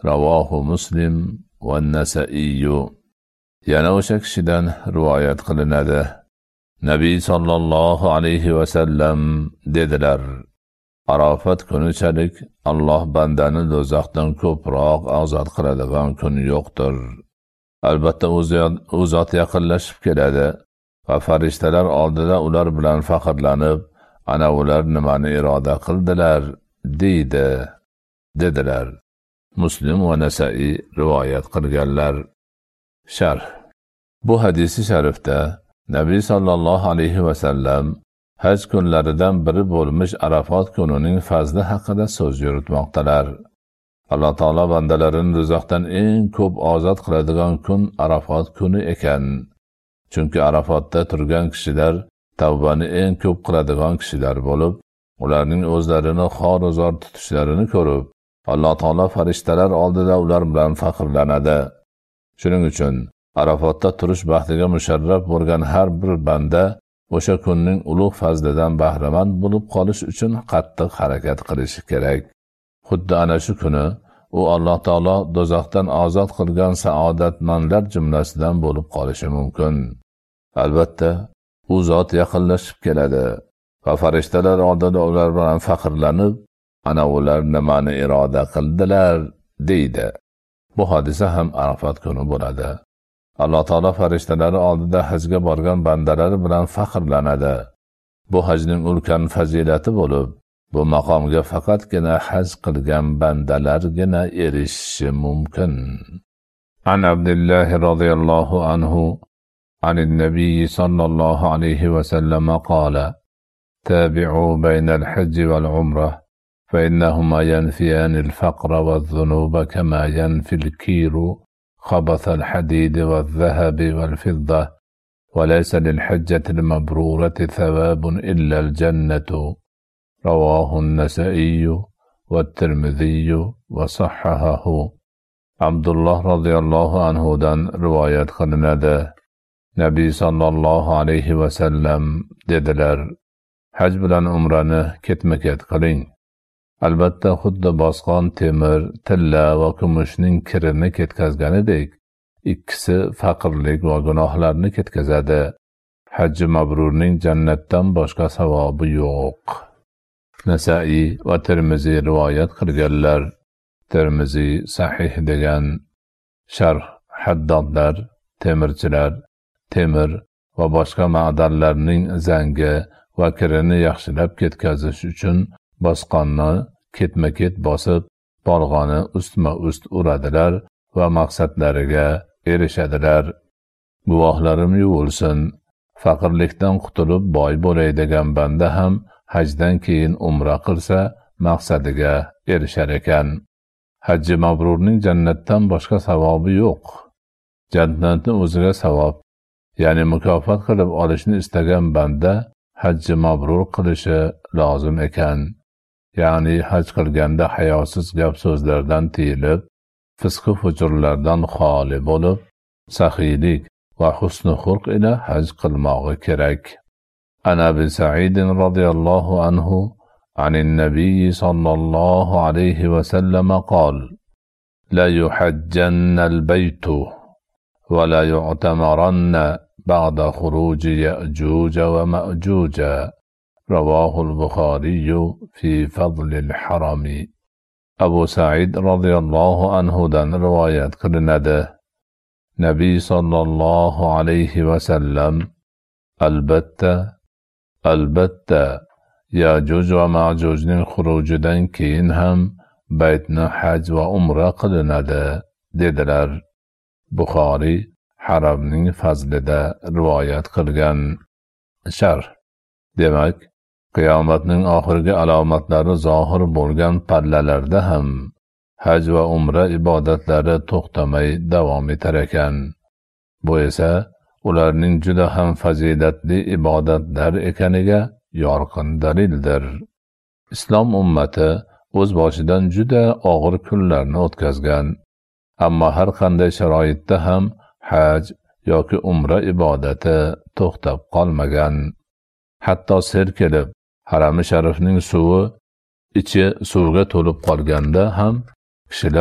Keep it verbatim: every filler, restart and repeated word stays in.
Ravohu Muslim va Nasa'i. Yana o'sha kishidan rivoyat qilinadi. Nabiy sallallohu alayhi va sallam dedilar: Arafat kunichalik Alloh bandani do'zaxdan ko'proq ozod qiladigan kun yo'qdir. Albatta u zot yaqinlashib keladi va farishtalar oldida ular bilan faxrlanib, ana ular nimani iroda qildilar deydi dedilar. Muslim va Nasa'i rivoyat qilganlar. Sharh. Bu hadisi sharifda Nabiy sallallohu alayhi va sallam haj kunlaridan biri bo'lmish Arafat kunining fazli haqida so'z yuritmoqdalar. Alloh taolo bandalarini do'zaxdan eng ko'p ozod qiladigan kun Arafat kuni ekan. Chunki Arafatda turgan kishilar tavbani eng ko'p qiladigan kishilar bo'lib, ularning o'zlarini xor-uzor tutishlarini ko'rib, Alloh taolo farishtalar oldida ular bilan faxrlanadi. Shuning uchun Arafatda turish baxtiga musharraf bo'lgan har bir banda o'sha kunning ulug' fazlidan bahramand bo'lib qolish uchun qattiq harakat qilishi kerak. Xuddi ana shu kuni u Alloh taolo do'zaxdan ozod qilgan saodatmandlar jumlasidan bo'lib qolishi mumkin. Albatta, u zot yaqinlashib keladi va farishtalar oldida ular bilan faxrlanib, ana ular nimani iroda qildilar deydi. Bu hodisa ham Arafat kuni bo'ladi. Alloh taolo farishtalari oldida hajga borgan bandalari bilan faxrlanadi. Bu hajning ulkan fazilati bo'lib, bu maqomga faqatgina haj qilgan bandalargina erishishi mumkin. An Abdullah radhiyallohu anhu عن النبي صلى الله عليه وسلم قال: تابعوا بين الحج والعمرة فإنهما ينفيان الفقر والذنوب كما ينفي الكير خبث الحديد والذهب والفضة، وليس للحجة المبرورة ثواب إلا الجنة. رواه النسائي والترمذي وصححه. عبد الله رضي الله عنه دان رواية قلنده. Nabiy sallallohu alayhi va sallam dedilar: Haj bilan umrani ketma-ket qiling. Albatta xuddi bosqon temir, tilla va kumushning kirini ketkazganidek, ikkisi faqirlik va gunohlarni ketkazadi. Haj mabrurning jannatdan boshqa savobi yo'q. Nasa'i va Tirmiziy rivoyat qilganlar. Tirmiziy sahih degan. Sharh: haddodlar, temirchilar temir va boshqa ma'danlarning zangi va kirini yaxshilab ketkazish uchun bosqonni ketma-ket bosib, bolg'oni ustma-ust uradilar va maqsadlariga erishadilar. Guvohlarim yuvilsin, faqirlikdan qutulib boy bo'lay degan banda ham hajdan keyin umra qilsa maqsadiga erishar ekan. Hajji mabrurning jannatdan boshqa savobi yo'q. Jannatni o'ziga savob, ya'ni mukofot qilib olishni istagan banda hajji mabrur qilishi lozim ekan. Ya'ni haj qilganda hayosiz gap so'zlardan tiyilib, fisq-u fujurlardan xoli bo'lib, saxiylik va husn-u xulq ila haj qilmog'i kerak. Ana Abi Sa'id radhiyallohu anhu عن النبي صلى الله عليه وسلم قال: لا يحجن البيت ولا يعتمرن بعد خروج يأجوج ومأجوج. رواه البخاري في فضل الحرم. أبو سعيد رضي الله عنه دان روايات قلنده. نبي صلى الله عليه وسلم البتة البتة يأجوج ومأجوجning xurujidan keyin ham baytni haj va umra qilinadi dedilar. Buxoriy haramning fazlida rivoyat qilgan. Sharh: demak, qiyomatning oxirgi alomatlari zohir bo'lgan pallalarda ham haj va umra ibodatlari to'xtamay davom etar ekan. Bu esa ularning juda ham fazilatli ibodatlar ekaniga yorqin dalildir. Islom ummati o'z boshidan juda og'ir kunlarni o'tkazgan, ammo har qanday sharoitda ham haj yoki umra ibodati to'xtab qolmagan. Hatto sel kelib, harami sharifning suvi ichi suvga to'lib qolganda ham kishilar